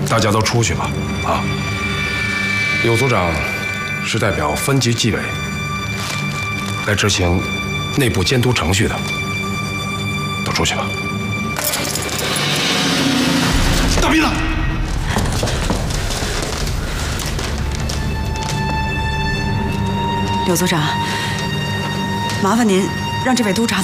大家都出去吧，啊！柳组长是代表分级纪委来执行内部监督程序的，都出去吧。大斌呢？ 柳组长，麻烦您让这位督察